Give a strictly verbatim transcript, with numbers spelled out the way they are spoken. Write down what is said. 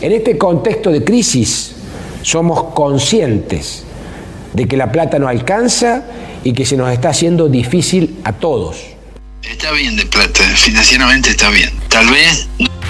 En este contexto de crisis somos conscientes de que la plata no alcanza y que se nos está haciendo difícil a todos. Está bien de plata, financieramente está bien. Tal vez